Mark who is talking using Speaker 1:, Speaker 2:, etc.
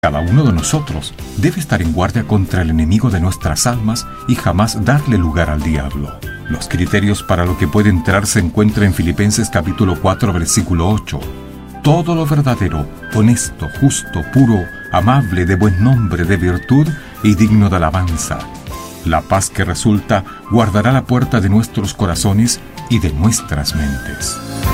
Speaker 1: Cada uno de nosotros debe estar en guardia contra el enemigo de nuestras almas y jamás darle lugar al diablo. Los criterios para lo que puede entrar se encuentran en Filipenses capítulo 4, versículo 8. Todo lo verdadero, honesto, justo, puro, amable, de buen nombre, de virtud y digno de alabanza. La paz que resulta guardará la puerta de nuestros corazones y de nuestras mentes.